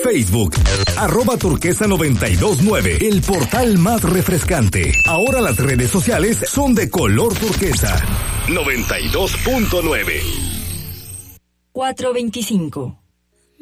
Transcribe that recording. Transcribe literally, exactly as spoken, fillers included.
Facebook, arroba turquesa noventa y dos nueve, el portal más refrescante. Ahora las redes sociales son de color turquesa. noventa y dos punto nueve. cuatrocientos veinticinco.